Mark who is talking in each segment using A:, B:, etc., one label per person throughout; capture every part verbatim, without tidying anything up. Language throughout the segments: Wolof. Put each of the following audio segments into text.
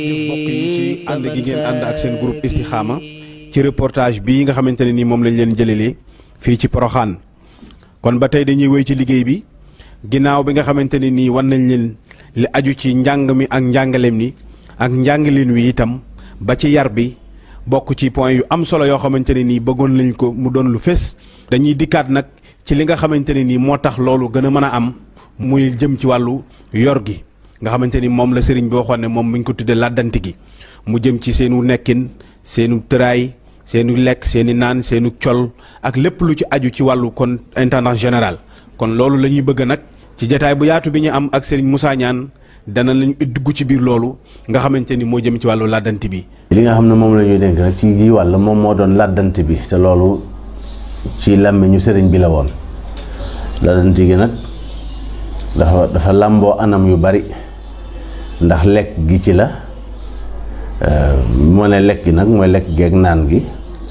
A: mbokk yi ci ànd gi ngeen ànd ak seen groupe Istikhama ci reportage bii nga xamante ne nii moom lañ leen jëlelee fii ci Porokhane kon ba tey dañuy wéy ci liggéey bi ginnaaw bi nga xamante ne nii wan nañ leen li aju ci njàng mi ak njàngaleem ni ak njàngaleen wi itam ba ci yar bi bokk ci point yu am solo yoo xamante ne nii bëggoon lañ ko mu doon lu fés. dañuy dikkaat nag ci li nga xamante ne nii moo tax loolu gën a mën a am muy jëm ci wàllu yor gi nga xamante ni moom la sëriñ bi waxoon ne moom mi ngi ko tuddee làddanti gi mu jëm ci seenu nekkin seenu tëraay seenu lekk seeni naan seenu col ak lépp lu ci aju ci wàllu kon intendant général. kon loolu la ñuy bëgg nag ci jataay bu yaatu bi ñu am ak sëriñ Moussa Niane dana lañu dugg ci biir loolu nga xamante ni moo jëm ci wàllu làddanti bi.
B: li nga xam ne moom la ñuy dénk nag ci gii wàll moom moo doon làddanti bi te loolu ci làmmiñu sëriñ bi la woon làddanti gi nag dafa dafa làmboo anam yu bari. ndax lekk gi ci la moo ne lekk gi nag mooy lekk geeg naan gi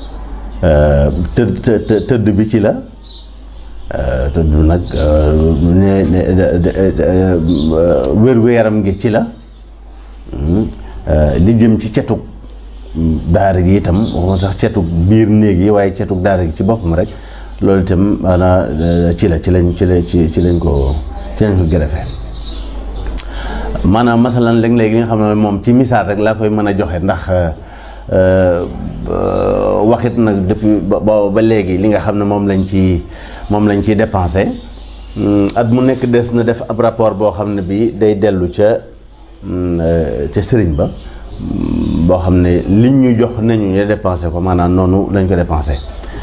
B: tëdd tëdd bi ci la tëdd nag wér-gu-yaram gi ci la li jëm ci cetug daara gi itam waxuma sax cetug biir néeg yi waaye cetug daara gi ci boppam rek loolu itam maanaam ci la ci lañ ci la ci ci lañ ko ci lañ ko gërëfee maanaam masalan léeg-léeg li nga xam ne moom ci misaal rek laa koy mën a joxe ndax waxit nag depuis ba ba léegi li nga xam ne moom lañ ci moom lañ ciy dépensé at mu nekk des na def ab rapport boo xam ne bii day dellu ca ca sëriñ ba boo xam ne liñ ñu jox nañu ñu dépensé ko maanaam noonu lañ ko dépensé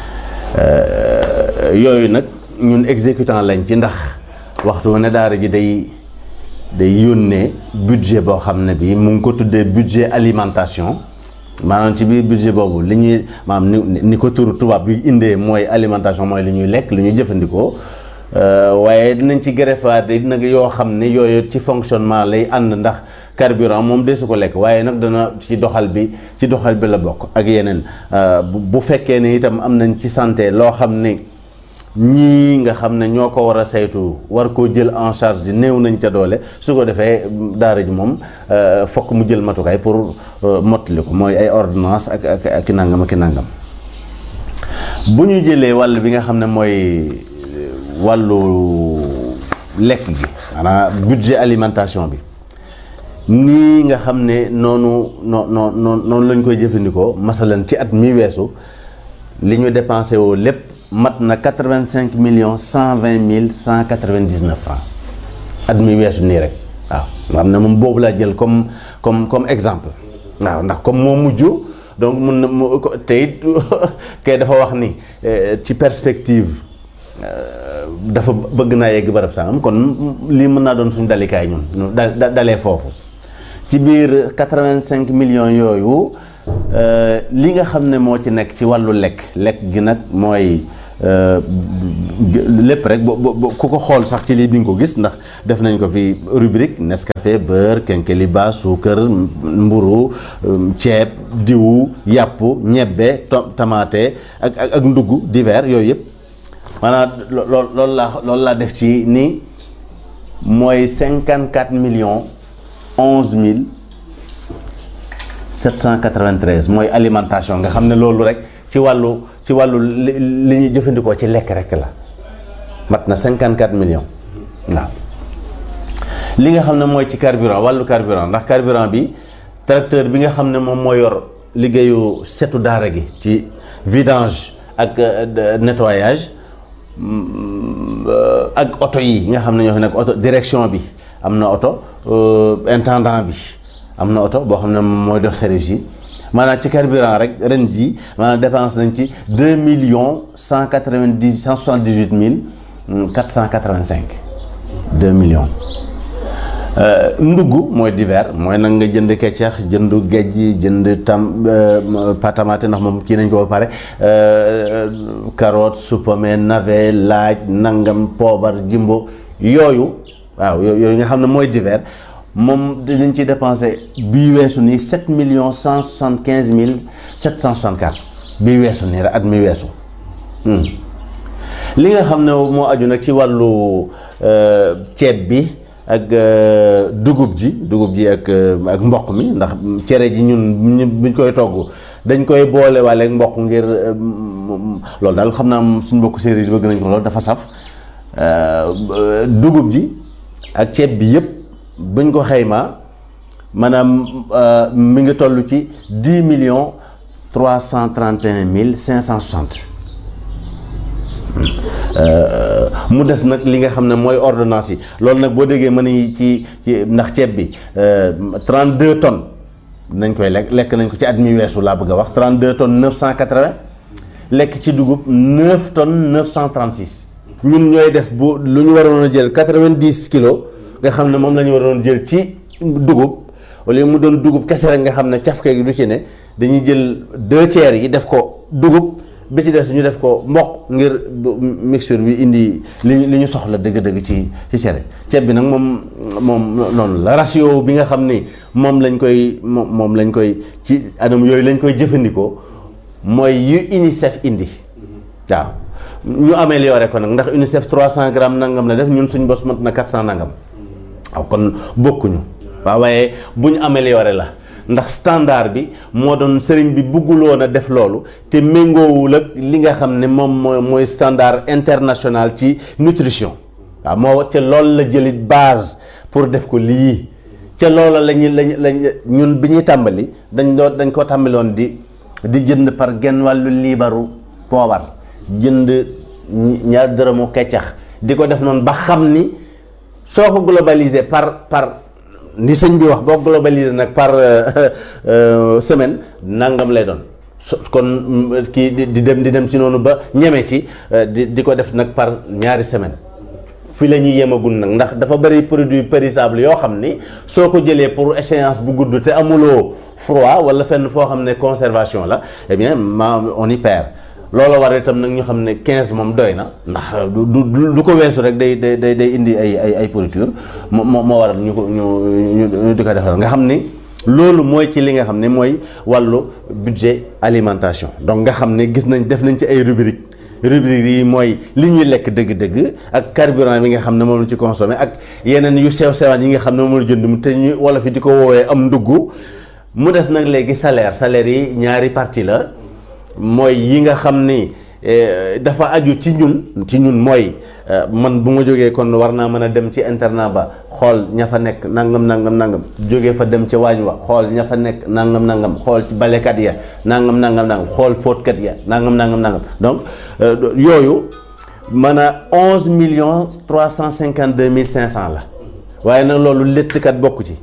B: yooyu nag ñun exécutant lañ ci ndax waxtu ne daara ji day day yónnee budget boo xam ne bii mu ngi ko tuddee budget alimentation maanaam ci biir budget boobu li ñuy maanaam ni ni ko turu tubaab bi indee mooy alimentation mooy li ñuy lekk li ñuy jëfandikoo waaye dinañ ci greffaat yi nag yoo xam ne yooyu ci fonctionnement lay ànd ndax carburant moom desu ko lekk waaye nag dana ci doxal bi ci doxal bi la bokk ak yeneen bu fekkee ne itam am nañ ci santé loo xam ne ñii nga xam ne ñoo ko war a saytu war koo jël en charge di néew nañ ca doole su ko defee daara ji moom fokk mu jël matukaay pour mottali ko mooy ay ordonnance ak ak ak nangam ak nangam bu ñu jëlee wàll bi nga xam ne mooy wàllu lekk gi maanaam budget alimentation bi nii nga xam ne noonu noo noo noonu lañ koy jëfandikoo masalan ci at mi weesu li ñu dépensé woo lépp mat na quatre-vingt-cinq millions cent vingt mille cent quatre-vingt-dix-neuf francs at mi weesu nii rek waaw nga xam ne moom boobu laa jël comme comme comme exemple waaw ndax comme moo mujj donc mun na mu te it kay dafa wax ni ci perspective dafa bëgg naa yegg barab sangam kon lii mën naa doon suñu dalikaay ñun da dalee foofu ci biir quatre-vingt-cinq millions yooyu li nga xam ne moo ci nekk ci wàllu lekk lekk gi nag mooy lépp rek bo ku ko xool sax ci lii di nga ko gis ndax def nañ ko fi rubrique Nescafé beurre kenkeliba suukar mburu ceeb diwu yàpp ñebbe tamaate ak ak ndugg divers yooyu yëpp maanaam lool loolu laa loolu laa def ci ni mooy cinquante quatre millions onze mille sept cent quatre-vingt-treize mooy alimentation nga xam ne loolu rek ci wàllu ci wàllu li ñuy jëfandikoo ci lekk rek la mat na cinquante quatre millions waaw li nga xam ne mooy ci carburant wàllu carburant ndax carburant bi tracteur bi nga xam ne moom moo yor liggéeyu setu daara gi ci vidange ak nettoyage ak oto yi nga xam ne ñoo fi nekk oto direction bi am na oto intendant bi am na oto boo xam ne mooy dox service yi maanaam ci carburant rek ren ji maanaam dépense nañ ci deux millions cent quatre-vingt-dix cent soixante-dix-huit mille quatre cent quatre-vingt-cinq deux millions ndugg mooy divers mooy nag nga jënd keccax jënd géej jënd tam patamate ndax moom kii nañ ko ba pare carotte supame navet laaj nangam poobar jimbo yooyu waaw yooyu nga xam ne mooy divers moom dinañ ci dépensé bii weesu nii sept millions cent soixante quinze mille sept cent soixante quatre bii weesu nii rek at mi weesu li nga xam ne moo aju nag ci wàllu ceeb bi ak dugub ji dugub ji ak ak mboq mi ndax cere ji ñun buñ koy togg dañ koy boole waale ak mboq ngir loolu daal xam naa suñu mbokk séeréer yi bëgg nañ ko loolu dafa saf dugub ji ak ceeb bi yëpp buñ ko xaymaa maanaam mi ngi toll ci dix millions trois cent trente et un mille cinq cent soixante mu des nag li nga xam ne mooy ordonnance yi loolu nag boo déggee mën nañu ci ci ndax ceeb bi trente-deux tonnes nañ koy lekk lekk nañ ko ci at mi weesu laa bëgg a wax trente-deux tonnes neuf cent quatre-vingts lekk ci dugub neuf tonnes neuf cent trente-six ñun ñooy def bu lu ñu waroon a jël quatre-vingt-dix kilos nga xam ne moom la ñu waroon jël ci dugub wala mu doon dugub kese rek nga xam ne cafka gi du ci ne dañuy jël deux tiers yi def ko dugub bi ci des ñu def ko mboq ngir mixture bi indi li li ñu soxla dëgg-dëgg ci ci cere ceeb bi nag moom moom noonu la ratio bi nga xam ni moom lañ koy moom moom lañ koy ci anam yooyu lañ koy jëfandikoo mooy yu UNICEF indi waaw ñu amélioré ko nag ndax UNICEF trois cent grammes nangam la def ñun suñ bos mat na quatre cent nangam waaw kon bokkuñu waaw waaye bu ñu amélioré la ndax standard bi moo doon sëriñ bi bugguloon a def loolu te méngoowul ak li nga xam ne moom mooy mooy standard international ci nutrition waaw moo ca loolu la jëlit base pour def ko lii ca loola lañu lañ lañ ñun bi ñuy tàmbali dañ doon dañ ko tàmbaloon di di jënd par genn wàllu liibaru poobar jënd ñaar dërëmu keccax di ko def noonu ba xam ni soo ko globalisé par par ni sëñ bi wax boo globalisé nag par semaine nangam lay doon kon kii di dem di dem ci noonu ba ñeme ci di di ko def nag par ñaari semaine fi la ñuy yemagul nag ndax dafa bëri produit périssable yoo xam ni soo ko jëlee pour échéance bu gudd te amuloo froid wala fenn foo xam ne conservation la eh bien ma on y perd loolu war itam nag ñu xam ne quinze moom doy na ndax du du du ko weesu rek day day day day indi ay ay ay pourriture moo moo waral ñu ko ñu ñu di ko defal nga xam ni loolu mooy ci li nga xam ne mooy wàllu budget alimentation donc nga xam ne gis nañ def nañ ci ay rubrique rubrique yi mooy li ñuy lekk dëgg-dëgg ak carburant bi nga xam ne moom la ci consommé ak yeneen yu sew sewaan yi nga xam ne moom la jënd mu te ñu wala fi di ko woowee am ndugg mu des nag léegi salaire salaire yi ñaari partie la mooy yi nga xam ni dafa aju ci ñun ci ñun mooy man bu ma jógee kon war naa mën a dem ci internat ba xool ña fa nekk nangam nangam nangam jógee fa dem ca waañ wa xool ña fa nekk nangam nangam xool ci balekat ya nangam nangam nangam xool fóotkat ya nangam nangam nangam donc yooyu mën a onze millions trois cent cinquante deux mille cinq cent la waaye nag loolu léttkat bokku ci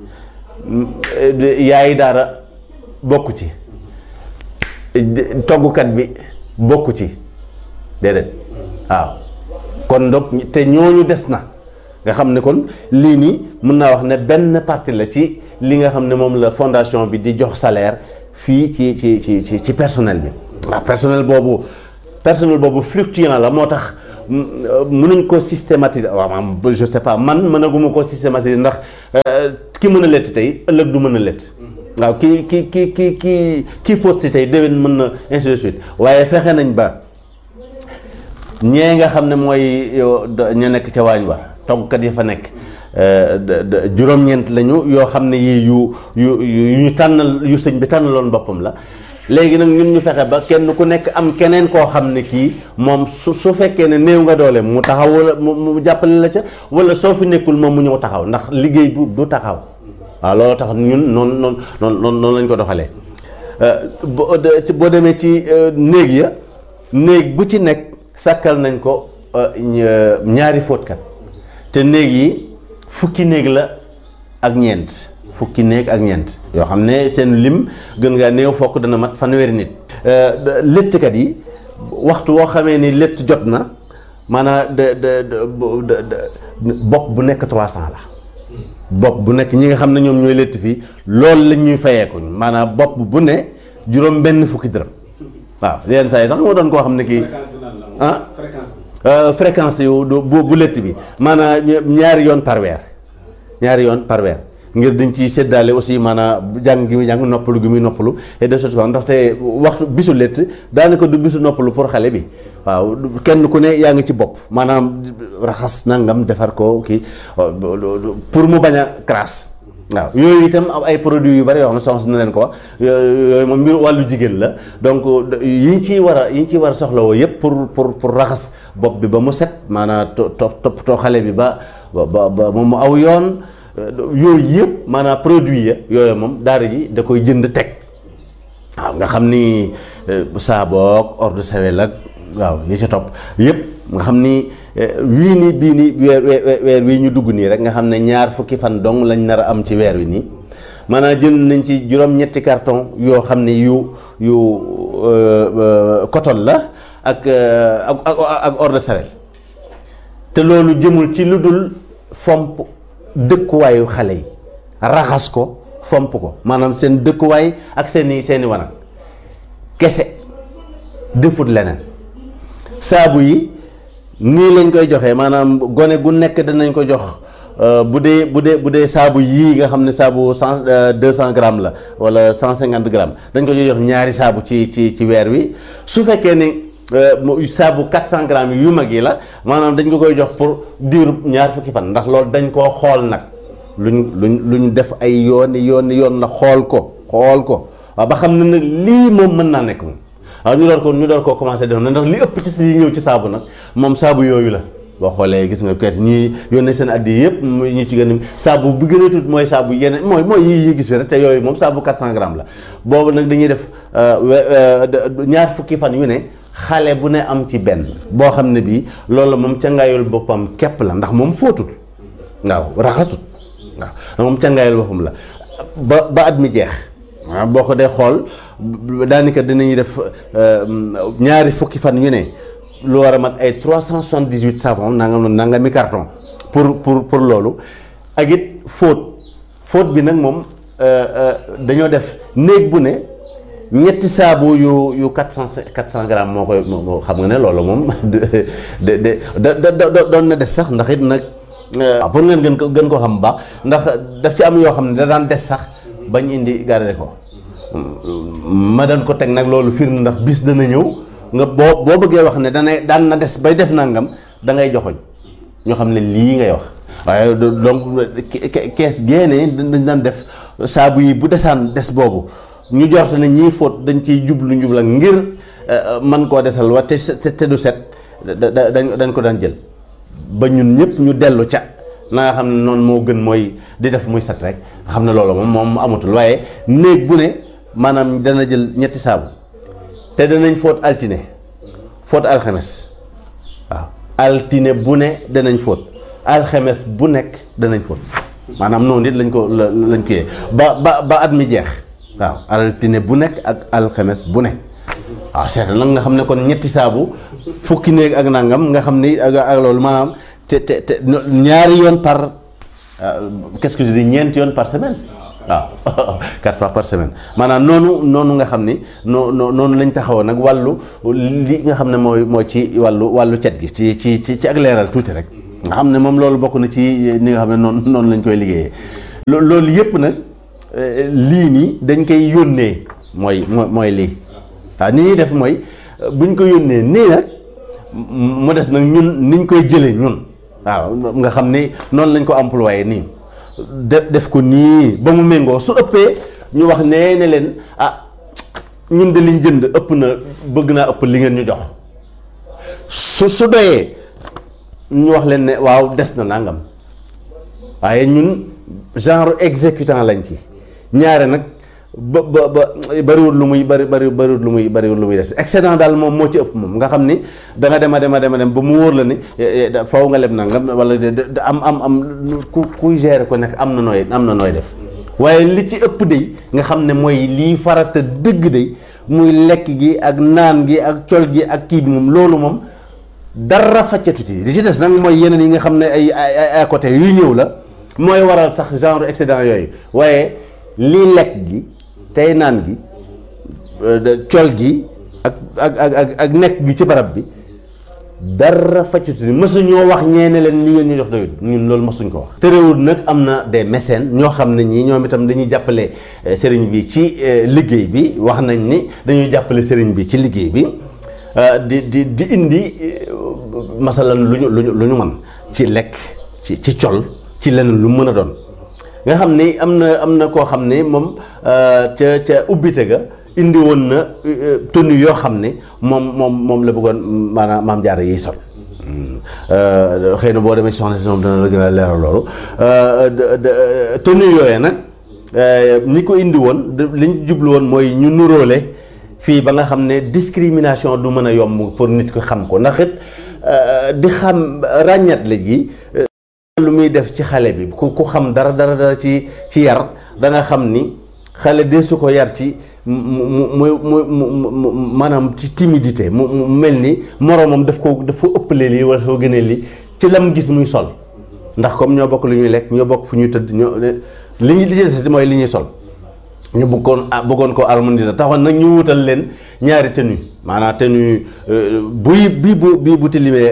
B: yaayi daara bokku ci toggukat bi bokku ci déedéet waaw kon donc te ñooñu des na nga xam ne kon lii nii mën naa wax ne benn partie la ci li nga xam ne moom la fondation bi di jox salaire fii ci ci ci ci ci personnel bi waaw personnel boobu personnel boobu fluctuant la moo tax mënuñ ko systématiser waaw maanaam je sais pas man mënaguma ko systématiser ndax ki mën a lett tey ëllëg du mën a lett waaw kii ki ki ki ki kii fóot si tey déwén mën na ainsi de suite waaye fexe nañ ba ñee nga xam ne mooy ña nekk ca waañ wa toggkat yi fa nekk juróom-ñeent lañu yoo xam ne yii yu yu yu ñu tànnal yu sëñ bi tànnaloon boppam la léegi nag ñun ñu fexe ba kenn ku nekk am keneen koo xam ne kii moom su su fekkee ne néew nga doole mu taxaw wala mu jàppale la ca wala soo fi nekkul moom mu ñëw taxaw ndax liggéey bu du taxaw waaw loolu tax ñun noonu noonu noonu noonu lañ ko doxalee boo demee ci néeg ya néeg bu ci nekk sàkkal nañ ko ñaari fóotkat te néeg yi fukki néeg la ak ñeent fukki néeg ak ñeent yoo xam ne seen lim gën ngaa néew fokk dana mat fanweeri nit léttkat yi waxtu woo xamee ni létt jot na maanaam de de bopp bu nekk trois cent la bopp bu nekk ñi nga xam ne ñoom ñooy létt fii loolu lañ ñuy fayeekuñ maanaam bopp bu ne juróom benn fukki dërëm waaw yenn saa yi sax moo doon koo xam ne kii ah fréquence yu bu bu létt bi maanaam ñaari yoon par weer ñaari yoon par weer ngir dañ ciy séddaale aussi maanaam jàng gi muy jàng noppalu gi muy noppalu et de choses quoi ndaxte waxtu bisu létt daanaka du bisu noppalu pour xale bi waaw kenn ku ne yaa ngi ci bopp maanaam raxas nangam defar ko kii pour mu bañ a crasse waaw yooyu itam am ay produits yu bari yoo xam ne soxna na leen ko wax yooyu moom mbiru wàllu jigéen la donc yi ñu ciy war a yi ñu ciy war a soxlawoo yëpp pour pour pour raxas bopp bi ba mu set maanaam to toppatoo xale bi ba ba ba moom mu aw yoon yooyu yëpp maanaam produit ya yooyu moom daara ji da koy jënd teg waaw nga xam ni saaboog eau de Javel ak waaw yi ci topp yëpp nga xam ni wii nii bii nii weer weer wii ñu dugg nii rek nga xam ne ñaar fukki fan dong lañ nar a am ci weer wi nii maanaam jënd nañ ci juróom-ñetti carton yoo xam ne yu yu coton la ak ak ak eau de Javel te loolu jëmul ci lu dul fomp dëkkuwaayu xale yi raxas ko fomp ko maanaam seen dëkkuwaay ak seeni seeni wanag kese defut leneen saabu yi nii lañ koy joxee maanaam gone gu nekk danañ ko jox bu dee bu dee bu dee saabu yii nga xam ne saabu cent deux cent grammes la wala cent cinquante grammes dañ ko jox ñaari saabu ci ci ci weer wi su fekkee ni saabu quatre cent grammes yu mag yi la maanaam dañ ko koy jox pour diiru ñaar fukki fan ndax loolu dañ koo xool nag luñ luñ luñ def ay yooni yooni yoon la xool ko xool ko waaw ba xam ne nag lii moom mën naa nekk moom waaw ñu door ko ñu door koo commencé def na ndax li ëpp ci si ñëw ci saabu nag moom saabu yooyu la boo xoolee gis nga kayit ñuy yónnee seen addi yëpp ñu ci gën a saabu bu gën a tuuti mooy saabu yeneen mooy mooy yi yi gis fi rek te yooyu moom saabu quatre cent grammes la boobu nag dañuy def ñaar fukki fan yu ne xale bu ne am ci benn boo xam ne bii loolu moom cangaayul boppam képp la ndax moom fóotul waaw raxasut waaw moom cangaayul boppam la ba ba at mi jeex waaw boo ko dee xool daanaka dinañuy def ñaari fukki fan yu ne lu war a mat ay trois cent soixante-dix-huit savon nangam nangami carton pour pour pour loolu ak it fóot fóot bi nag moom dañoo def néeg bu ne ñetti saabu yu yu quatre cent quatre cent grammes moo koy moo xam nga ne loolu moom de de de de doon na des sax ndax it nag pour ngeen gën ko gën koo xam bu baax ndax daf ci am yoo xam ne da daan des sax bañ indi garder ko ma daan ko teg nag loolu firnde ndax bis dana ñëw nga boo boo bëggee wax ne dana daan na des bay def nangam da ngay joxoñ ñoo xam ne lii ngay wax waaye donc kees génne dañ daan def saabu yi bu desaan des boobu ñu jorte ne ñii fóot dañ ciy jublu njubla ngir man koo desal wa te te du set dañ dañ ko daan jël ba ñun ñëpp ñu dellu ca na nga xam ne noonu moo gën mooy di def muy set rek nga xam ne loolu moom moom amatul waaye néeg bu ne maanaam dana jël ñetti saabu te danañ fóot altine fóot alxames waaw altine bu ne danañ fóot alxames bu nekk danañ fóot maanaam noonu it lañ ko lañ ko yee ba ba ba at mi jeex waaw altine bu nekk ak alxames bu ne waaw seetal nag nga xam ne kon ñetti saabu fukki néeg ak nangam nga xam ni ak ak loolu maanaam te te te ñaari yoon par qu'est-ce que je dis ñeenti yoon par semaine waaw quatre fois par semaine maanaam noonu noonu nga xam ni noo noonu lañ taxawoon nag wàllu li nga xam ne mooy mooy ci wàllu wàllu cet gi ci ci ci ci ak leeral tuuti rek nga xam ne moom loolu bokk na ci ni nga xam ne noonu noonu lañ koy liggéeyee loolu yëpp nag lii nii dañ koy yónnee mooy mooy lii waaw ni ñuy def mooy buñ ko yónnee nii nag mu des nag ñun niñ koy jëlee ñun waaw nga xam ni noonu lañ ko employé nii def def ko nii ba mu méngoo su ëppee ñu wax nee ne leen ah ñun de liñ jënd ëpp na bëgg naa ëpp li ngeen ñu jox su su doyee ñu wax leen ne waaw des na nangam waaye ñun genre exécutant lañ ci ñaare nag ba ba ba bariwul lu muy bari bari bariwul lu muy bariwul lu muy des excédent daal moom moo ci ëpp moom nga xam ni da nga dem a dem a dem a dem ba mu wóor la ni faw nga leb nangam wala am am am ku kuy gérer ko nekk am na nooy am na nooy def waaye li ci ëpp de nga xam ne mooy lii farata dëgg de muy lekk gi ak naan gi ak col gi ak kii bi moom loolu moom dara faccatu ci li ci des nag mooy yeneen yi nga xam ne ay ay à côté yu ñëw la mooy waral sax genre excédent yooyu waaye lii lekk gi tey naan gi col gi ak ak ak ak nekk gi ci barab bi dara faccuti ni mësuñoo wax ñeene leen li ngeen ñu jox doyut ñun loolu mësuñ ko wax. terewul nag am na des mécènes ñoo xam ne ñii ñoom itam dañuy jàppale sëriñ bi ci liggéey bi wax nañ ni dañuy jàppale sëriñ bi ci liggéey bi di di di indi masalan lu ñu lu ñu lu ñu mën ci lekk ci ci col ci leneen lu mën a doon nga xam ni am na am na koo xam ne moom ca ca ubbite ga indi woon na tenue yoo xam ne moom moom moom la bëggoon maanaam maam jaara yiy sol xëy na boo demee soxna si moom dana la gën a leeral loolu tenue yooyu nag ñi ko indi woon li ñu jublu woon mooy ñu nuróole fii ba nga xam ne discrimination du mën a yomb pour nit ko xam ko ndax it di xam ràññat la gi lu muy def ci xale bi ku ku xam dara dara dara ci ci yar da nga xam ni xale de su ko yar ci mu mu mu mu maanaam ci timidité mu mu mel ni moroomam daf ko daf ko ëppalee lii wala soo gënee lii ci lam gis muy sol ndax comme ñoo bokk lu ñuy lekk ñoo bokk fu ñuy tëdd ñoo li ñu li mooy li ñuy sol ñu bëggoon bëggoon ko harmoniser taxoon nag ñu wutal leen ñaari tenue maanaam tenue buy bii bu bii bu tilimee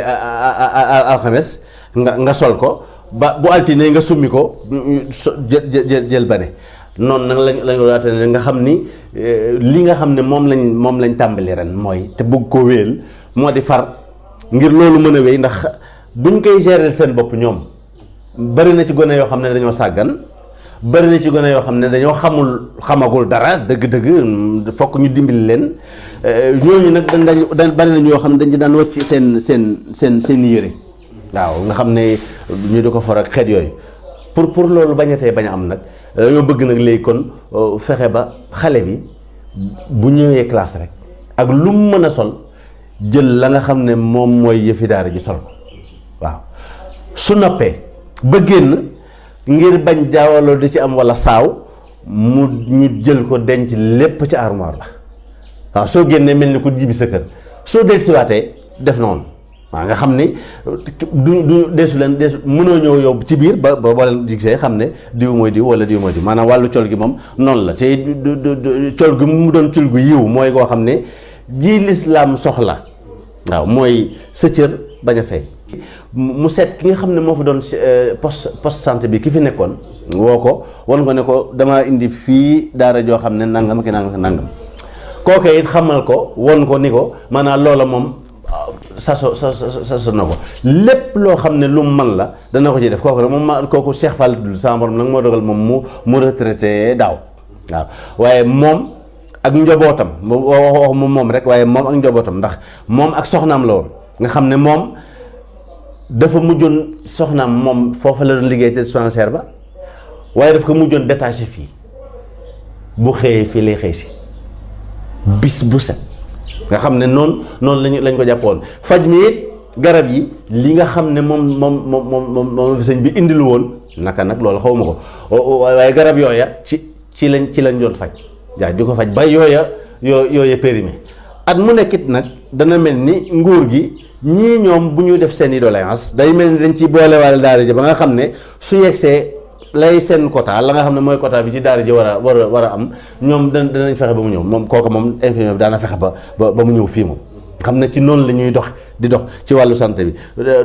B: alxames nga nga sol ko ba bu altine nga summi ko jël jël jël bane noonu nag lañ lañ waate ne nga xam ni li nga xam ne moom lañ moom lañ tàmbali ren mooy te bëgg koo wéyal moo di far ngir loolu mën a wéy ndax buñ koy gérer seen bopp ñoom bari na ci gone yoo xam ne dañoo sàggan bari na ci gone yoo xam ne dañoo xamul xamagul dara dëgg-dëgg fokk ñu dimbali leen ñooñu nag dañ dañ bari na ñoo xam ne dañ ci daan wàcc seen seen seen seen yére waaw nga xam ne ñu di ko for ak xeet yooyu pour pour loolu bañatee bañ a am nag dañoo bëgg nag léegi kon fexe ba xale bi bu ñëwee classe rek ak lu mu mën a sol jël la nga xam ne moom mooy yëfi daara ji sol ko waaw su noppee ba génn ngir bañ jaawaloo di ci am walla saaw mu ñu jël ko denc lépp ci armoire la waaw soo génnee mel ni ku jibi sa kër soo dellusiwaatee def noonu waaw nga xam ni du du deesu leen deesu mënoo ñëw yow ci biir ba ba boo leen gisee xam ne diw mooy diw wala diw mooy diw maanaam wàllu col gi moom noonu la te du du col gi mu doon col gu yiw mooy koo xam ne jii lislaam soxla waaw mooy sa cër bañ a fay mu seet ki nga xam ne moo fa doon poste poste santé bi ki fi nekkoon woo ko wan ko ne ko damaa indi fii daara joo xam ne nangam ki nangam ki nangam kooke it xamal ko won ko ni ko maanaam loola moom saso sa saso na ko lépp loo xam ne lu mu man la dana ko ci def kooku nag moom ma kooku Cheikh Fall dul sama borom nag moo dogal moom mu mu retraité daaw waaw waaye moom ak njabootam wax moom moom rek waaye moom ak njabootam ndax moom ak soxnaam la woon nga xam ne moom dafa mujjoon soxnaam moom foofa la doon liggéey te dispensaire ba waaye daf ko mujjoon détaché fii bu xëyee fii lay xëy si bis bu set nga xam ne noonu noonu lañu lañ ko jàppoon faj mi it garab yi li nga xam ne moom moom moom moom moom sëñ bi indilu woon naka nag loolu xaw ma ko waaye garab yooya ci ci lañ ci lañ doon faj jaa di ko faj ba yooya yoo yooya périmé at mu nekkit nag dana mel ni nguur gi ñii ñoom bu ñu def seen i doléance day mel ni dañ ci boolewaale daara ji ba nga xam ne su yegsee lay seen quota la nga xam ne mooy quota bi ci daara ji war a war a war a am ñoom da danañ fexe ba mu ñëw moom kooku moom infirmier bi daana fexe ba ba ba mu ñëw fii moom xam ne ci noonu la ñuy dox di dox ci wàllu santé bi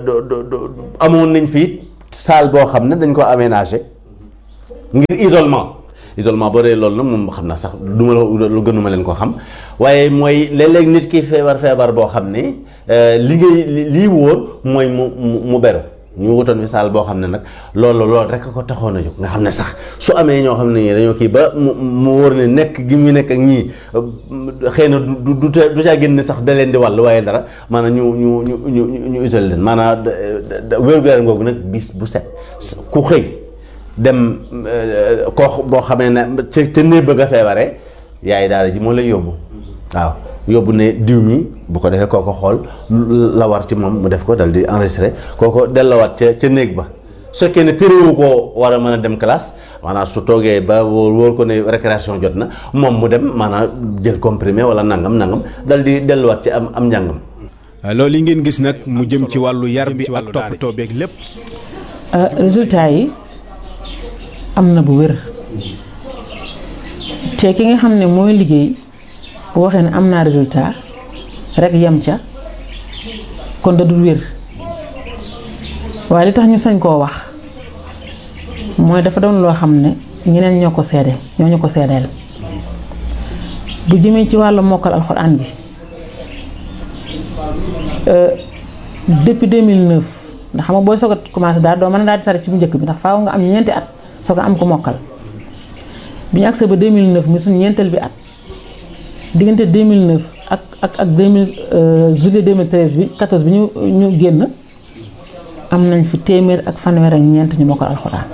B: amoon nañ fii salle boo xam ne dañ ko aménagé ngir isolement isolement boo dee loolu nag moom xam naa sax du ma lu gënuma leen ko xam waaye mooy léeg-léeg nit ki feebar feebar boo xam ne li ngay lii wóor mooy mu mu beru ñu wutoon fi saal boo xam ne nag loolu loolu rek ko taxoon a jóg nga xam ne sax su amee ñoo xam ne ñii dañoo kii ba mu mu wóor ne nekk gi mu nekk ak ñii xëy na du du du caa génn sax da leen di wàll waaye dara maanaam ñu ñu ñu ñu ñu isolé leen maanaam wér-gu-yaram googu nag bis bu set ku xëy dem koo boo xamee ne ca ca néeg bëgg a feebaree yaay daara ji moo lay yóbbu waaw yóbbu ne diw mi bu ko defee kooko xool la war ci moom mu def ko dal di enregistré kooko dellawaat ca ca néeg ba su fekkee ne téréwu koo war a mën a dem classe maanaam su toogee ba wóor wóor ko ne récréation jot na moom mu dem maanaam jël comprimé wala nangam nangam dal di delluwaat ci am am njàngam.
A: loolu yi ngeen gis nag mu jëm ci wàllu yar bi ak toppatoo beeg lépp.
C: résultat yi am na bu wér te ki nga xam ne mooy liggéey bu waxee ne am naa résultat rek yem ca kon da dul wér waaye li tax ñu sañ koo wax mooy dafa doon loo xam ne ñeneen ñoo ko seede ñoo ñu ko seedeel bu jëmee ci wàllu mokkal alxuraan bi depuis deux mille neuf ndax xam nga booy soog a commencé daal doo mën a daal di tari ci bu njëkk bi ndax faaw nga am ñeenti at soog a am ko mokkal bi ñu agsee ba deux mille neuf mi suñu ñeenteel bi at diggante deux mille neuf ak ak ak deux mille juillet deux mille treize bi quatorze bi ñu ñu génn am nañ fi téeméer ak fanweer ak ñeent ñu mokkal alxuraan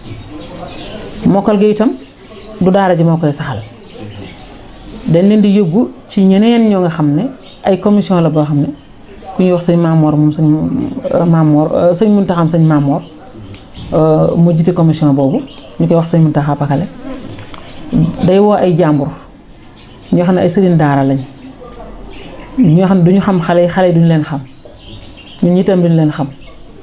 C: mokkal gi itam du daara ji moo koy saxal dañ leen di yóbbu ci ñeneen ñoo nga xam ne ay commission la boo xam ne ku ñuy wax sëñ Maamoor moom sëñ Maamoor sëñ Muntaxa sëñ Maamoor moo jiite commission boobu ñu koy wax sëñ Muntaxa Pakale day woo ay jàmbur ñoo xam ne ay sëriñ daara lañ ñoo xam ne duñu xam xale yi xale yi duñu leen xam ñun itam duñu leen xam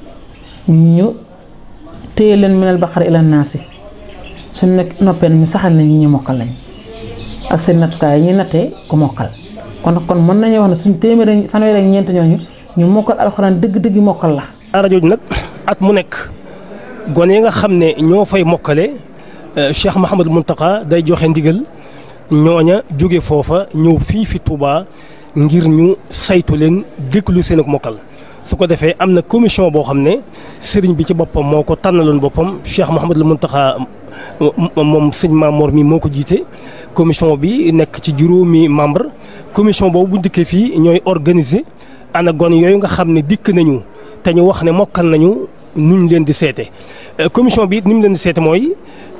C: ñu téye leen minal baqara ila naasi suñu nekk noppee ñu saxal nañ ñi ñu mokkal lañ ak seen nattukaay yi ñuy nattee ku mokkal kon kon mën nañu wax ne suñu téeméer fanweer ak ñeent ñooñu ñu mokkal alxuraan dëgg-dëgg mokkal la.
D: daara jooju nag at mu nekk gone yi nga xam ne ñoo fay mokkale Cheikh Mouhamadou Mountakha day joxe ndigal ñooña jóge foofa ñëw fii fi Touba ngir ñu saytu leen déglu seen ak mokkal. su ko defee am na commission boo xam ne sëriñ bi ci boppam moo ko tànnaloon boppam Cheikh Mouhamadou Mountakha moom sëñ Maamoor mi moo ko jiite commission bi nekk ci juróomi membre commission boobu bu dikkee fii ñooy organiser ana gone yooyu nga xam ne dikk nañu te ñu wax ne mokkal nañu nuñ leen di seete commission bi it ni mu leen di seete mooy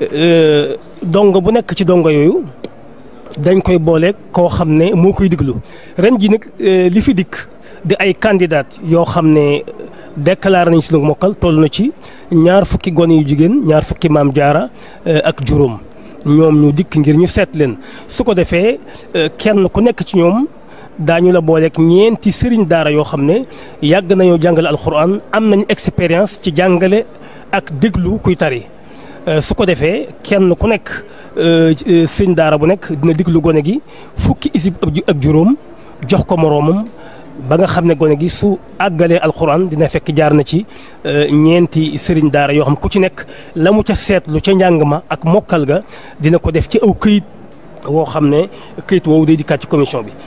D: dongo bu nekk ci dongo yooyu dañ koy booleeg koo xam ne moo koy diglu ren ji nag li fi dikk di ay candidat yoo xam ne déclaré nañ si nag mokkal toll na ci ñaar fukki gone yu jigéen ñaar fukki maam jaara ak juróom ñoom ñu dikk ngir ñu seet leen su ko defee kenn ku nekk ci ñoom daañu la booleeg ñeenti sëriñ daara yoo xam ne yàgg nañoo jàngale alxuraan am nañ expérience ci jàngale ak déglu kuy tari su ko defee kenn ku nekk sëriñ daara bu nekk dina déglu gone gi fukki isib ak juróom jox ko moroomam ba nga xam ne gone gi su àggalee alxuraan dina fekk jaar na ci ñeenti sëriñ daara yoo xam ku ci nekk la mu ca seetlu ca njàng ma ak mokkal ga dina ko def ci aw këyit woo xam ne këyit woowu day dikkaat ci commission bi.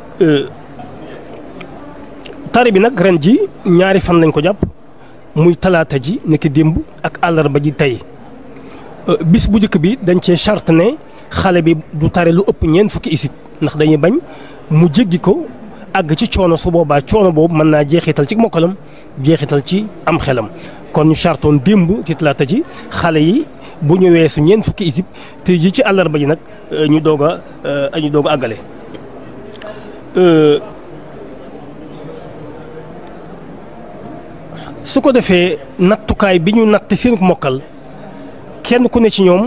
D: tari bi nag ren ji ñaari fan lañ ko jàpp muy talaata ji nekk démb ak àllarba ji tey bis bu njëkk bi dañ cee charte ne xale bi du tari lu ëpp ñeent fukki isib ndax dañuy bañ mu jéggi ko. àgg ci coono su boobaa coono boobu mën naa jeexital ci mokkalam jeexital ci am xelam kon ñu chartoon démb ci talaata ji xale yi bu ñu weesu ñeent fukki isib te ji ci àllarba ji nag ñu doog a ñu doog a àggale. su ko defee nattukaay bi ñu natt seen mokkal kenn ku ne ci ñoom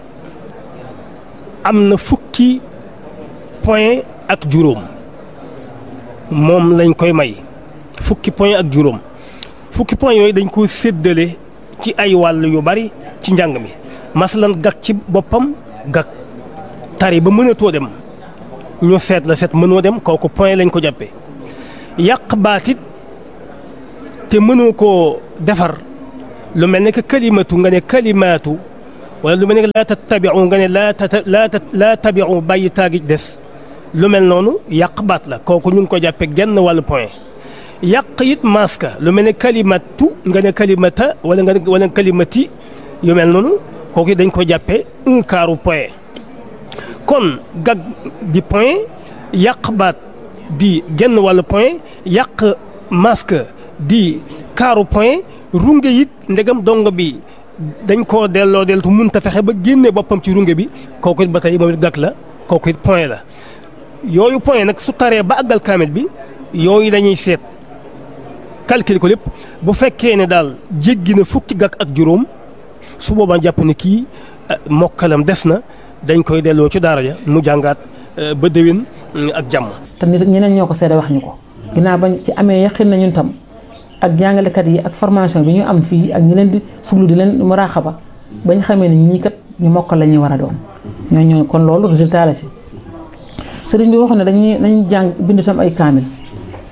D: am na fukki point ak juróom. moom lañ koy may fukki point ak juróom fukki point yooyu dañ ko séddale ci ay wàll yu bari ci njàng mi masalan gag ci boppam gag tari ba mënatoo dem ñu seet la seet mënoo dem kooku point lañ ko jàppee yàq baatit te mënoo koo defar lu mel ne que kalimatu nga ne kalimaatu wala lu mel ne que laa tattabiu nga ne laa laa laa tabiu bàyyi taagi des lu mel noonu yàq baat la kooku ñu ngi ko jàppee genn wàllu point yàq it maska lu mel ne kalimatu nga ne kalimata wala nga ne wala kalimati yu mel noonu kooku dañ ko jàppee un quart point kon gag di point yàq baat di genn wàllu point yàq maska di quart point runge it ndegam dongo bi dañ koo delloo deltu mënta fexe ba génne boppam ci runge bi kooku it ba tey moom it gag la kooku it point la. yooyu point nag su taree ba àggal kaamil bi yooyu dañuy seet calculer ko lépp bu fekkee ne daal jéggi na fukki gàkk ak juróom su boobaa jàpp ne kii mokkalam des na dañ koy delloo ci daara ja mu jàngaat ba déwén ak jàmm.
C: te nit ñeneen ñoo ko seede wax ñu ko ginnaaw bañ ci amee yaqin na ñun tam ak jàngalekat yi ak formation bi ñu am fii ak ñi leen di fuglu di leen muraaxaba bañ xamee ne ñii kat ñu mokkal la ñuy war a doon ñooñu kon loolu résultat la si. sëriñ bi waxoon ne dañuy dañuy jàng bind tam ay kaamil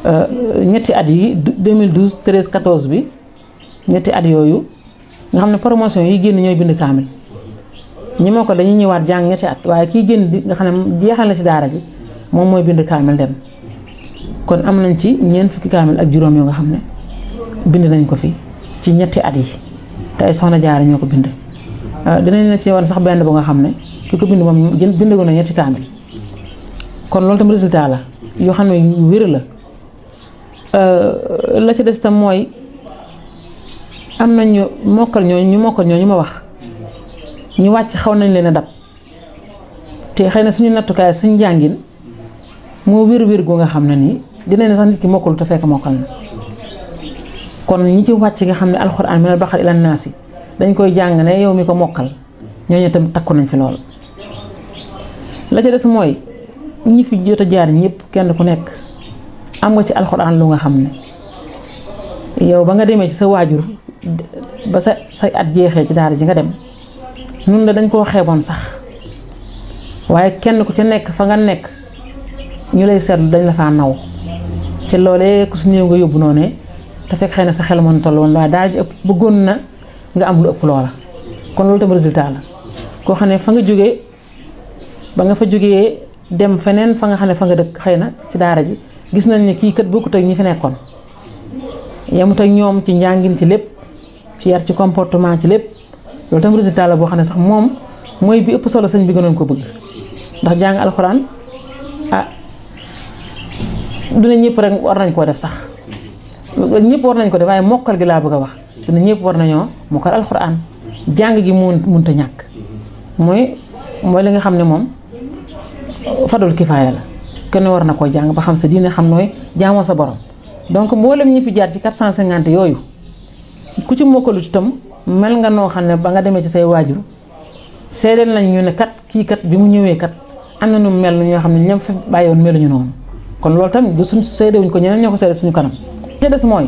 C: ñetti at yi deux mille douze treize quatorze bi ñetti at yooyu nga xam ne promotion yi génn ñooy bind kaamil ñi moo ko dañuy ñëwaat jàng ñetti at waaye kii génn di nga xam ne jeexal na ci daara ji moom mooy bind kaamil dem kon am nañ ci ñeent fukki kaamil ak juróom yoo nga xam ne bind nañ ko fi ci ñetti at yi te ay soxna jaara ñoo ko bind dinañ na ci war sax benn bu nga xam ne ki ko bind moom gën bindagu na ñetti kaamil kon loolu tam résultat la yoo xam ne yu wér la la ci des tam mooy am nañu mokkal ñoo ñu mokkal ñoo ñu ma wax ñu wàcc xaw nañ leen a dab te xëy na suñu nattukaay suñu jàngin moo wér wér gu nga xam ne nii dinañ ne sax nit ki mokkalu te fekk mokkal na kon ñi ci wàcc nga xam ne alxuraan minal baqara ilan naasi dañ koy jàng ne yow mi ko mokkal ñooñu tam takku nañ fi lool. la ca des mooy ñi fi jot a jaar ñëpp kenn ku nekk am nga ci alxuraan lu nga xam ne yow ba nga demee ci sa waajur ba sa say at jeexee ci daara ji nga dem nun la dañ koo xeeboon sax waaye kenn ku ca nekk fa nga nekk ñu lay seetlu dañ la faa naw ci loolee ku su néew nga yóbbu noonu te fekk xëy na sa xel mën toll woon waaye daara ji ëpp bëggoon na nga am lu ëpp loola kon loolu tam résultat la koo xam ne fa nga jógee ba nga fa jógee dem feneen fa nga xam ne fa nga dëkk xëy na ci daara ji gis nañ ne kii kat bokkut ak ñi fi nekkoon yemut ak ñoom ci njàngin ci lépp ci yar ci comportement ci lépp loolu tam résultat la boo xam ne sax moom mooy bi ëpp solo sëñ bi gënoon ko bëgg ndax jàng alxuraan ah duna ñëpp rek war nañ koo def sax ñëpp war nañ ko def waaye mokkal gi laa bëgg a wax duna ñëpp war nañoo mokkal alxuraan jàng gi mun munta ñàkk mooy mooy li nga xam ne moom fadul kifaaya la kenn war na koo jàng ba xam sa diine xam nooy jaamoo sa borom donc mboolem ñi fi jaar ci quatre cent cinquante yooyu ku ci mokkalut itam mel nga noo xam ne ba nga demee ci say waajur seedeel nañ ñu ne kat kii kat bi mu ñëwee kat am na nu mel ñoo xam ne ñam fa bàyyoon meluñu noonu kon loolu tamit du suñ seedewuñ ko ñeneen ñoo ko seede suñu kanam. li des mooy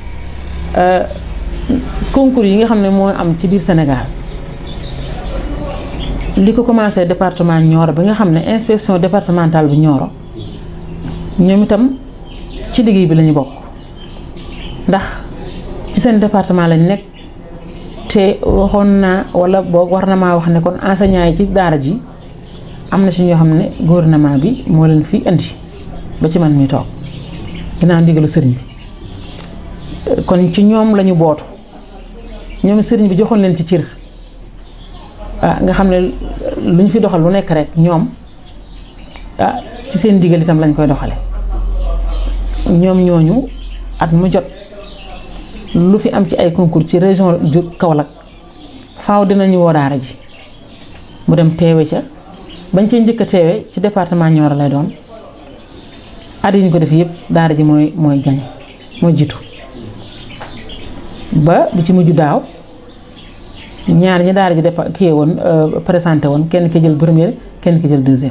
C: concours yi nga xam ne moo am ci biir Sénégal li ko commencé département Nioro bi nga xam ne inspection départementale bu Nioro ñoom itam ci liggéey bi lañu bokk ndax ci seen département lañ nekk te waxoon naa wala boog war na maa wax ne kon enseignants yi ci daara ji am na ci ñoo xam ne gouvernement bi moo leen fi indi ba ci man mi toog ginnaaw ndigalu sëriñ bi kon ci ñoom lañu bootu ñoom sëriñ bi joxoon leen ci cër ah nga xam ne lu ñu fi doxal lu nekk rek ñoom ah ci seen ndigal itam lañ koy doxale ñoom ñooñu at mu jot lu fi am ci ay concours ci région ju Kaolack faaw dinañu woo daara ji mu dem teewe ca bañ cee njëkk a teewe ci département Nioro lay doon at yi ñu ko def yëpp daara ji mooy mooy gañ mooy jiitu ba bi ci mujj daaw ñaar ñi daara ji def kii woon présenté woon kenn ki jël première kenn ki jël deuxième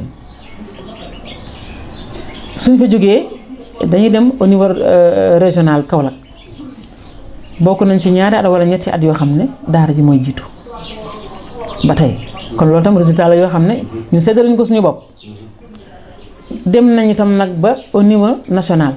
C: suñ fa jógee dañuy dem au niveau régional Kaolack bokk nañ ci ñaari at wala ñetti at yoo xam ne daara ji mooy jiitu ba tey kon loolu tam résultat la yoo xam ne ñu séddale ñu ko suñu bopp dem nañ itam nag ba au niveau national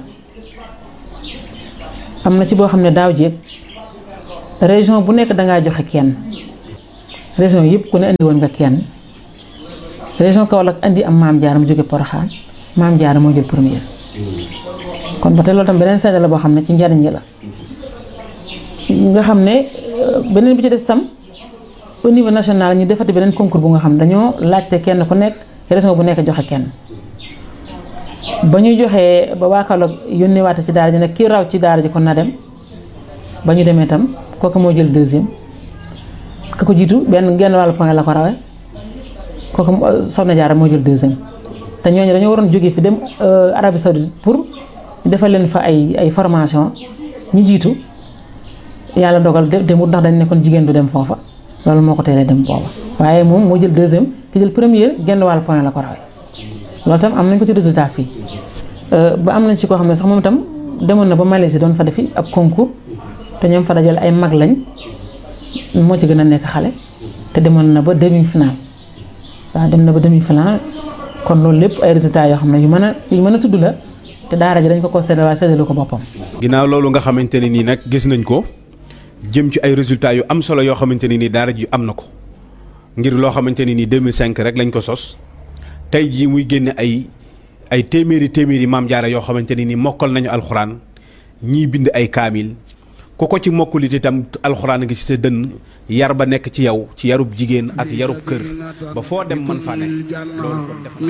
C: am na ci boo xam ne daaw jéeg région bu nekk dangaa joxe kenn région yëpp ku ne indi woon nga kenn région Kaolack indi am Maam Jaara mu jóge Porokhane Maam Jaara moo jël première kon ba tey loolu tam beneen seede la boo xam ne ci njariñ la nga xam ne beneen bi ci des tam au niveau national ñu defati beneen concours bu nga xam dañoo laajte kenn ku nekk région bu nekk joxe kenn ba ñu joxee ba waa Kaolack yónnee waate ci daara ji nag kii raw ci daara ji kon na dem ba ñu demee tam kooku moo jël deuxième ka ko jiitu benn genn wàllu point la ko rawee kooku Soxna Jaara moo jël deuxième te ñooñu dañoo waroon jógee fi dem Arabie Saoudite pour defal leen fa ay ay formation ñu jiitu yàlla dogal demut ndax dañ ne kon jigéen du dem foofa loolu moo ko teelee dem booba waaye moom moo jël deuxième ki jël première genn wàllu point la ko rawee loolu tam am nañ ko ci résultat fii ba am nañ ci koo xam ne sax moom itam demoon na ba Malaisie doon fa defi ab concours te ñoom fa dajal ay mag lañ moo ci gën a nekk xale te demoon na ba demi final waaw dem na ba demi final kon loolu lépp ay résultats yoo xam ne yu mën a yu mën a tudd la te daara ji dañ ko ko séddale waaye séddalu ko boppam.
A: ginnaaw loolu nga xamante ne nii nag gis nañ ko jëm ci ay résultats yu am solo yoo xamante ne nii daara ji am na ko ngir loo xamante ne nii deux mille cinq rek lañ ko sos tey jii muy génne ay ay téeméeri téeméeri maam jaara yoo xamante ne nii mokkal nañu alxuraan ñii bind ay kaamil ku ko ci mokkulit itam alxuraan ngi ci sa dënn yar ba nekk ci yow ci yarub jigéen ak yarub kër ba foo dem man fa ne loolu kon def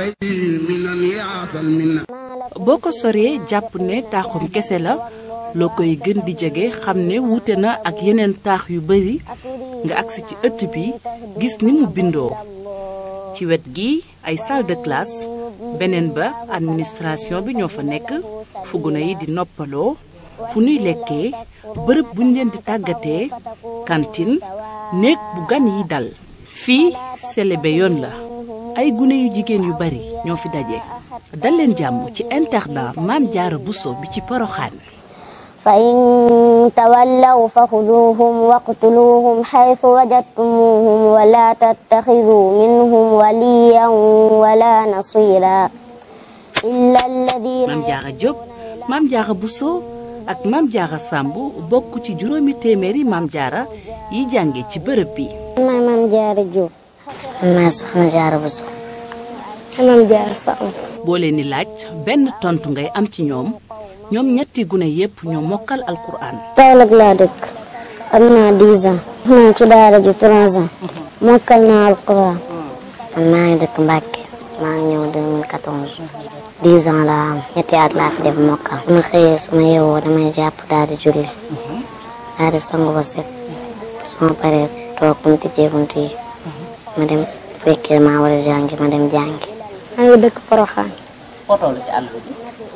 E: boo ko soree jàpp ne taaxum kese la loo koy gën di jege xam ne wuute na ak yeneen taax yu bari nga agsi ci ëtt bi gis ni mu bindoo ci wet gi ay salle de classe beneen ba administration bi ñoo fa nekk fu gune yi di noppaloo fu ñuy lekkee bërëb buñ leen di tàggatee cantine néeg bu gan yi dal fii selebe yoon la ay gune yu jigéen yu bari ñoo fi daje dal leen jàmm ci internat Maam Jaara Buso bi ci Poroxaan
F: fa in tawallaw fa xuduuhum waqtuluuhum xaytu wajadtumuuhum wala tattaxiduu minhum waliyan wala nasira illa alladina
E: Maam Jaara Jóob Maam Jaara Buso ak Maam Jaara Sàmb bokk ci juróomi téeméeri Maam Jaara yi jànge ci bërëb bi.
F: maay Maam Jaara Jóob. maay Soxna Jaara Buso. Maam Jaara Sàmb.
E: boo leen di laaj benn tontu ngay am ci ñoom ñoom ñetti gune yépp ñoo mokkal alquran.
F: Kaolack laa dëkk am naa dix ans. naa ci daara ji trois ans. mokkal naa alquran. man maa ngi dëkk Mbàkke maa ngi ñëw deux mille quatorze. dix ans laa am ñetti at laa fi def mokkal. su ma xëyee su ma yeewoo damay jàpp daal di julli. daal di sangu ba set. su ma paree toog bunti jee bunti yi. ma dem fekkee maa war a jàngi ma dem jàngi. maa ngi dëkk Poroxaan.
E: foo toll ci àll bi.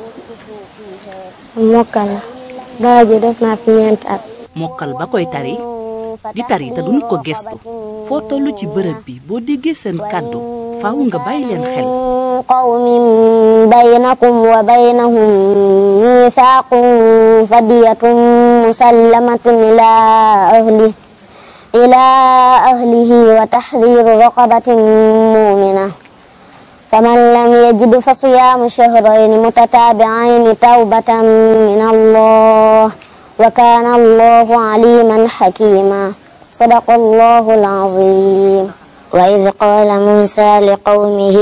F: mokkal la. daara ji def naa fi ñeenti at.
E: mokkal ba koy tari di tari te duñ ko gestu foo toll ci bërëb bi boo déggee seen kàddu faaw nga bàyyi leen xel.
F: qawmin baynakum wa baynahum miisaaqun fadiyatun musallamatun ilaa ahli ilaa ahlihi wa tahriiru raqabatin mu'mina faman lam yajid fa siyaamu shahrayni mutataabi'ayni tawbatan min Allah wa kaana Allahu aliiman hakiima sadaqa Allahu al-aziim. وإذ قال موسى لقومه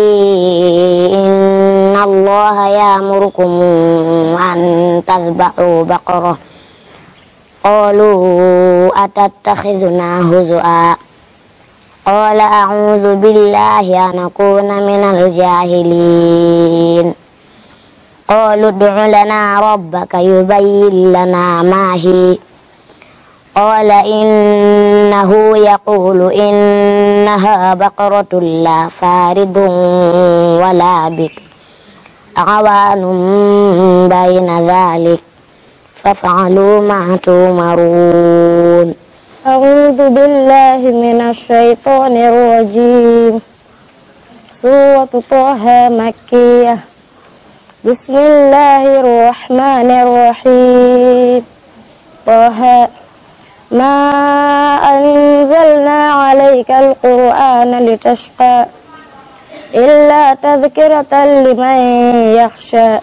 F: إن الله يأمركم أن تذبحوا بقرة قالوا أتتخذنا هزؤا قال أعوذ بالله أن أكون من الجاهلين قالوا ادع لنا ربك يبين لنا ما هي قال إنه يقول إنها بقرة لا فارض ولا بكر عوان بين ذلك فافعلوا ما تؤمرون. أعوذ بالله من الشيطان الرجيم. سورة طه مكية. بسم الله الرحمن الرحيم. طه ما أنزلنا عليك القرآن لتشقى إلا تذكرة لمن يخشى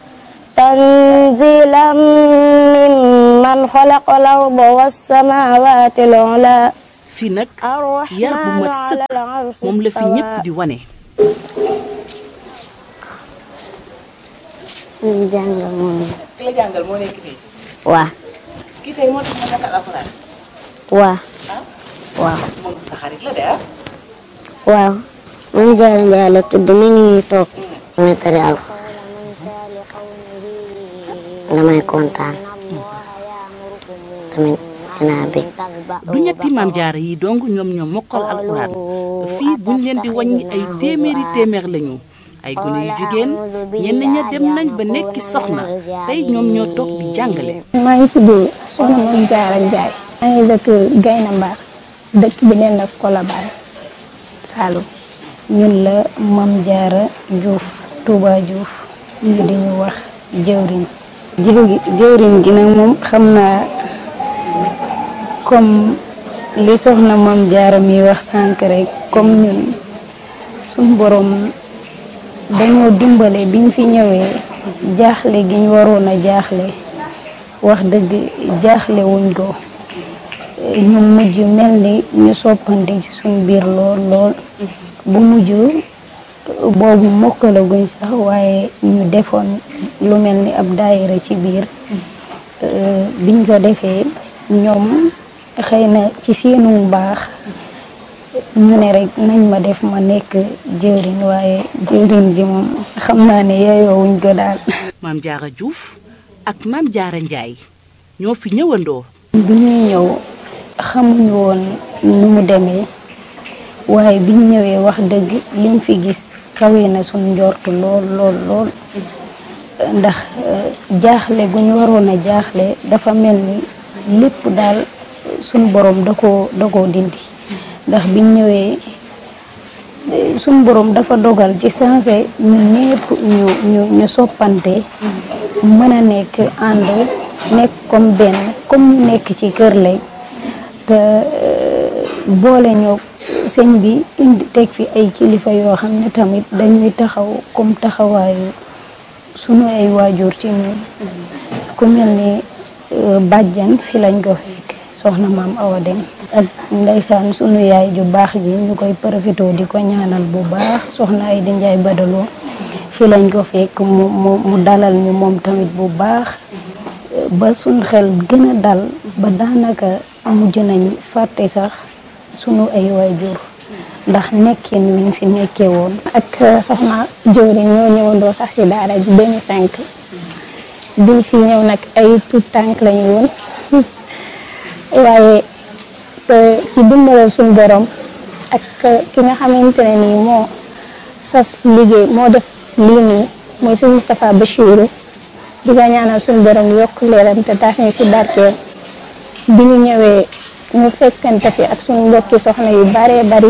F: تنزيلا ممن خلق الأرض والسماوات العلى.
E: fii nag yar bu mat sëkk moom la fi ñëpp di wane.
F: li jàngal moo nekk.
E: ki la jàngal moo nekk fii.
F: waaw.
E: kii tey moo tax ma mokkal alxuraan.
F: waaw. waaw.
E: moom sa xarit la de ah.
F: waaw. man Jaara Njaay la tudd mi ngi toog. damay tari alxuraan. damay kontaan. tamit dinaa bég.
E: du ñetti maam jaara yi dong ñoom ñoom mokkal alxuraan fii buñ leen di wàññi ay téeméeri téeméer lañu. ay gone yu jigéen ñenn ña dem nañ ba nekki soxna tey ñoom ñoo toog di jàngale.
G: maa ngi tudd soxna Mame Diarra Ndiaye. maa ngi dëkk Gayna Mbar dëkk bi neen la Colobane Saloum. ñun la Mame Diarra Diouf Touba Diouf ñu di ñu wax jëwriñ. jiw jëwriñ gi nag moom xam naa comme li soxna Mame Diarra mi wax sànq rek comme ñun suñ borom dañoo dimbale biñ fi ñëwee jaaxle gi ñu waroon a jaaxle wax dëgg jaaxle wuñ ko ñu mujj mel ni ñu soppante ci suñ biir lool lool bu mujj boobu mokkalaguñ sax waaye ñu defoon lu mel ni ab daayira ci biir biñ ko defee ñoom xëy na ci seenu baax ñu ne rek nañ ma def ma nekk jëwriñ waaye jëwriñ bi moom xam naa ne yeyoo wuñ ko daal.
E: Maam Diarra Diouf ak Maam Diarra Ndiaye ñoo fi ñëwandoo.
G: bi ñuy ñëw xamuñu woon nu mu demee waaye biñ ñëwee wax dëgg liñ fi gis kawe na suñ njortu lool lool lool ndax jaaxle gu ñu waroon a jaaxle dafa mel ni lépp daal suñ borom da koo da koo dindi ndax biñ ñëwee suñ borom dafa dogal ci sensé ñu ñépp ñu ñu ñu soppante mën a nekk ànd nekk comme benn comme ñu nekk ci kër lay te boole ñoo sëñ bi indi teg fi ay kilifa yoo xam ne tamit dañuy taxaw comme taxawaayu sunu ay waajur ci ñun ku mel ni bàjjan fi lañ ko fekk soxna maam Awa Dem ak ndeysaan sunu yaay ju baax ji ñu koy profité di ko ñaanal bu baax soxna ay di njaay badaloo fi lañ ko fekk mu mu mu dalal ñu moom tamit bu baax ba suñ xel gën a dal ba daanaka mujj nañ fàtte sax sunu ay waajur ndax nekkin wiñ fi nekkee woon.
H: ak soxna jëwriñ ñoo ñëwandoo sax ci daara ji deux mille cinq biñ fi ñëw nag ay tout tànk lañu woon waaye ci dimbalal suñu borom ak ki nga xamante ne nii moo sas liggéey moo def lii nii mooy suñu Moustapha Bachirou di nga ñaanal suñu borom yokk leeram te taas ñu ci barkeel bi ñu ñëwee ñu fekkante fi ak suñu mbokki soxna yu baree bari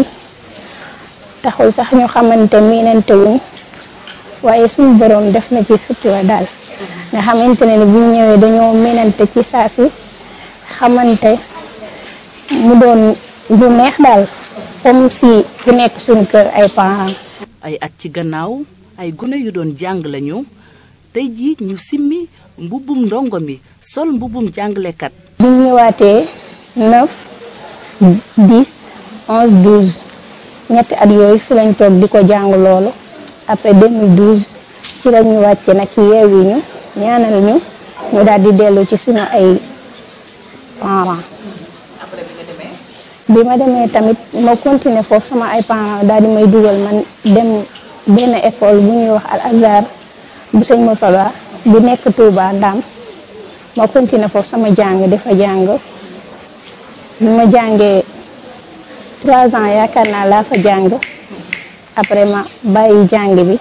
H: taxul sax ñu xamante miinante wuñ waaye suñu borom def na ci sutura daal nga xamante ne ni bu ñu ñëwee dañoo miinante ci saa si xamante mu doon lu neex daal comme si ku nekk suñu kër ay parents.
E: ay at ci gannaaw ay gune yu doon jàng lañu tey jii ñu simmi mbubbum ndongo mi sol mbubbum jàngalekat.
H: bi ñu ñëwaatee neuf dix onze douze ñetti at yooyu fi lañ toog di ko jàng loolu après deux mille douze ci la ñu wàcce nag yeewi ñu ñaanal ñu ñu daal di dellu ci suñu ay parents. bi ma demee tamit ma continuer foofu sama ay parents daal di may dugal man dem benn école bu ñuy wax Al Azhar bu sëñ Moutala bu nekk Touba Ndam ma continuer foofu sama jàng dafa jàng bi ma jàngee trois ans yaakaar naa laa fa jàng après ma bàyyi jàng bi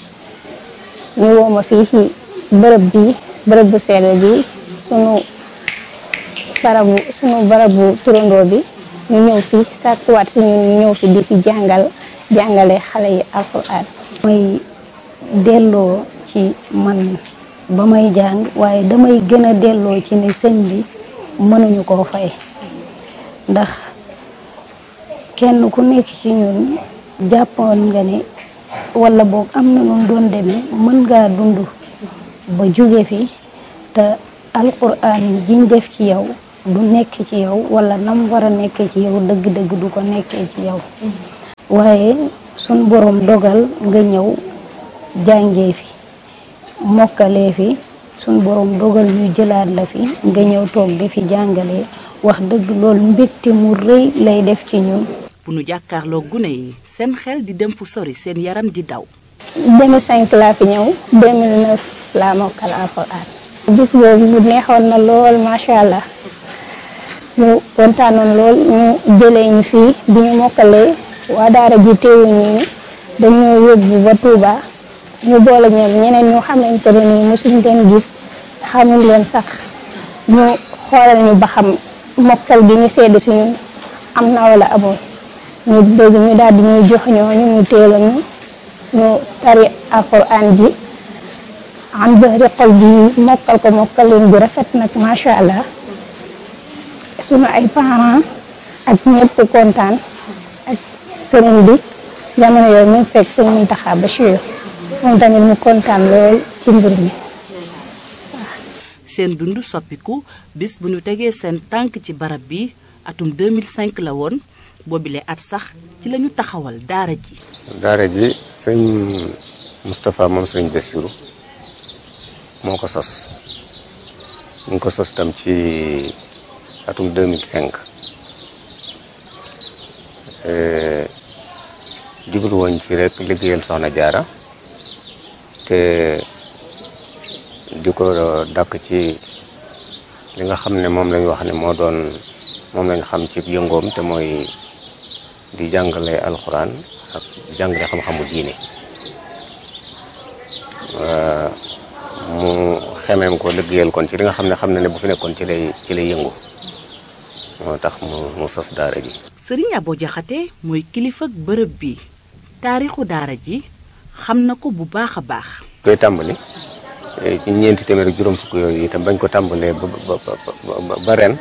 H: ñu woo ma fii ci bërëb bi bërëb bu sell bi sunu barabu sunu barabu turandoo bi ñu ñëw fi sàkkuwaat si ñun ñu ñëw fi di fi jàngal jàngale xale yi alxuraan mooy delloo ci man ba may jàng waaye damay gën a delloo ci ne sëñ bi mënuñu koo fay ndax kenn ku nekk ci ñun jàppoon nga ne wala boog am na nun doon demee mën ngaa dund ba jóge fi te alxuraan jiñ def ci yow du nekk ci yow wala nam war a nekkee ci yow dëgg-dëgg du ko nekkee ci yow waaye suñ borom dogal nga ñëw jàngee fi mokkalee fi suñ borom dogal ñu jëlaat la fi nga ñëw toog di fi jàngalee wax dëgg loolu mbégte mu rëy lay def ci ñun.
E: bu nu jàkkaarloo gune yi seen xel di dem fu sori seen yaram di daw.
H: deux mille cinq laa fi ñëw deux mille neuf laa mokkal alxuraan bis boobu mu neexoon na lool macha allah. ñu kontaanoon lool ñu jëlee ñu fii bi ñu mokkalee waa daara ji teewuñu ni dañoo yóbbu ba Touba ñu boole ñoom ñeneen ñu xamante ne nii mosuñ leen gis xamul leen sax ñu xoolal ñu ba xam mokkal bi ñu sedd si ñun am na wala amul ñu bëgg ñu daal di ñuy jox ñooñu ñu teel a ñu ñu tari alxuraan ji am zahri xol bi mokkal ko mokkalin bu rafet nag macha allah. sunu ay parents ak ñëpp kontaan ak sëriñ bi jamono yooyu ñu fekk sëriñ Mountakha Bachir moom tamit mu kontaan lool ci mbir mi.
E: seen dund soppiku bis bu ñu tegee seen tànk ci barab bi atum deux mille cinq la woon boobile at sax ci lañu taxawal daara ji.
I: daara ji sëñ Moustapha moom sëñ Bassirou moo ko sos ñu ngi ko sos tam ci atum deux mille cinq jublu woon ci rek liggéeyal Soxna Jaara te di ko dàkk ci li nga xam ne moom lañ wax ne moo doon moom lañ xam ci yëngoom te mooy di jàngale alxuraan ak jàngale xam-xamu diine mu xemeem ko liggéeyal kon ci li nga xam ne xam na ne bu fi nekkoon ci lay ci lay yëngu moo tax mu mu sos daara ji.
E: Sëriñ Abo Jaxate mooy kilifa ak bërëb bi taarixu daara ji xam na ko bu baax a baax.
I: koy tàmbali ci ñeenti téeméer ak juróom fukk yooyu itam bañ ko tàmbalee ba ba ba ren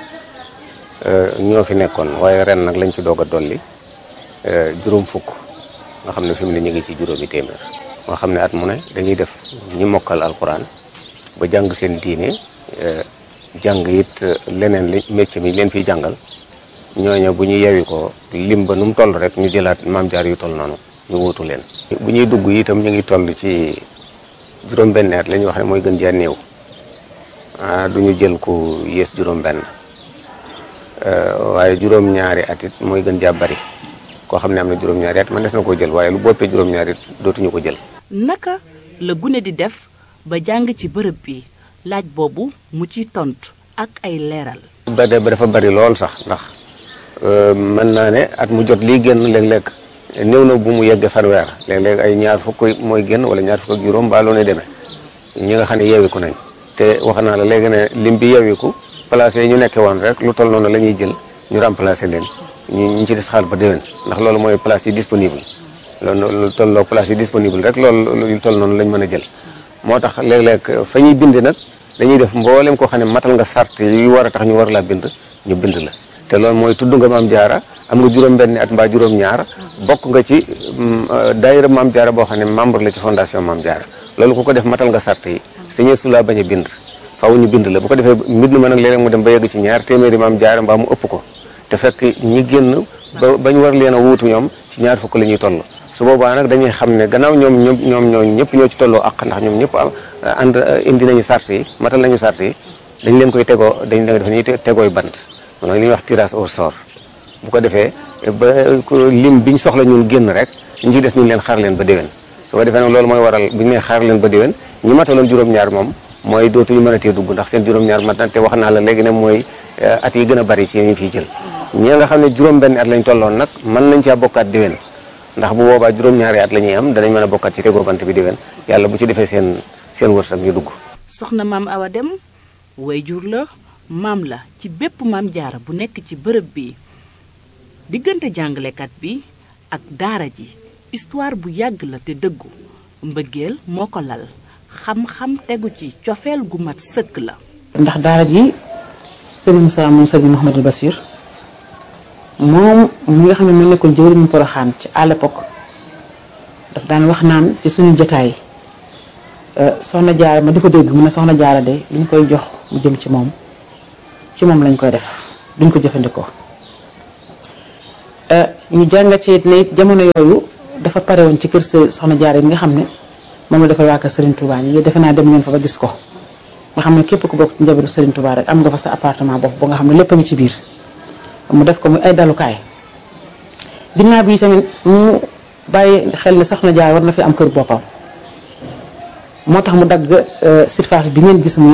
I: ñoo fi nekkoon waaye ren nag lañ ci doog a dolli juróom fukk nga xam ne fi mu ne ñu ngi ci juróomi téeméer. nga xam ne at mu ne dañuy def ñi mokkal alxuraan ba jàng seen diine jàng it leneen li métier mi leen fiy jàngal ñooñu bu ñu yewi ko lim ba nu mu toll rek ñu jëlaat maam jaar yu toll noonu ñu wuutu leen. bu ñuy dugg itam ñu ngi toll ci juróom-benn at la ñuy wax ne mooy gën jaa néew ah du ñu jël ku yées juróom-benn waaye juróom-ñaari at it mooy gën jaa bari koo xam ne am na juróom-ñaari at man des na koo jël waaye lu boppee juróom-ñaari it dootuñu ko jël.
E: naka la gune di def ba jàng ci bërëb bi laaj boobu mu ciy tontu ak ay leeral.
I: ba dafa bari lool sax ndax mën naa ne at mu jot lii génn léeg-léeg néew na bu mu yeggee fanweer léeg-léeg ay ñaar fukk mooy génn wala ñaar fukk ak juróom baa loo ne demee ñi nga xam ne yeewiku nañ te wax naa la léegi ne lim bi yeewiku place yi ñu nekkee woon rek lu toll noonu la ñuy jël ñu remplacer leen ñu ñu ci des xaar ba déwén ndax loolu mooy place yi disponible loolu lu tolloo place yi disponible rek loolu lu toll noonu lañ mën a jël moo tax léeg-léeg fa ñuy bind nag dañuy def mboolem koo xam ne matal nga sart yu war a tax ñu war laa bind ñu bind la te loolu mooy tudd nga maam jaara am nga juróom-benni at mbaa juróom-ñaar bokk nga ci daayira maam jaara boo xam ne membre la ci fondation maam jaara loolu ku ko def matal nga sart yi sañee su laa bañ a bind faaw ñu bind la bu ko defee mbind ma nag léeg-léeg mu dem ba yegg ci ñaar téeméeri maam jaara mbaa mu ëpp ko te fekk ñi génn ba bañ war leen a wuutu ñoom ci ñaar fukk la ñuy toll su boobaa nag dañuy xam ne gannaaw ñoom ñoom ñoom ñoo ñëpp ñoo ci tolloo ak ndax ñoom ñëpp ànd indi nañu sart yi matal nañu sart yi dañ leen koy tegoo dañ leen def ñuy tegooy bant mooy li ñuy wax tirage au sort bu ko defee ba lim biñ soxla ñun génn rek ñu ci des ñu leen xaar leen ba déwén su ko defee nag loolu mooy waral bu ñu nee xaar leen ba déwén ñi mataloon juróom-ñaar moom mooy dootuñu mën a tee dugg ndax seen juróom-ñaar mat na te wax naa la léegi ne mooy at yi gën a bari ci ñu fiy jël ñi nga xam ne juróom-benn at lañ tolloon nag mën nañ caa bokkaat déwén ndax bu boobaa juróom-ñaari at la ñuy am danañ mën a bokkaat ci tegoo bant bi déwén yàlla bu ci defee seen seen wërsëg ñu dugg.
E: soxna maam Awa Dem wayjur la maam la ci bépp maam jaara bu nekk ci bërëb bi diggante jàngalekat bi ak daara ji histoire bu yàgg la te dëggu mbëggeel moo ko lal xam-xam tegu ci cofeel gu mat sëkk la.
C: ndax daara ji Serigne Moussa moom Serigne Mouhamadou Bassir moom mi nga xam ne mu nekkoon jëwriñu Poroxaan ci à l'époque daf daan wax naan ci suñu jotaay soxna jaara ma di ko dégg mu ne soxna jaara de li ñu koy jox mu jëm ci moom ci moom lañ koy def duñ ko jëfandikoo ñu jàngat ci ne jamono yooyu dafa pare woon ci kër soxna jaara yi nga xam ne moom la defal waa kër Serigne Touba yi defe naa dem ngeen fa ba gis ko nga xam ne képp ku bokk ci njabootu Serigne Touba rek am nga fa sa appartement bopp ba nga xam ne lépp a ngi ci biir mu def ko muy ay dalukaay ginnaaw bi tamit mu bàyyi xel ne soxna jaara war na fi am kër boppam moo tax mu dagg surface bi ngeen gis mu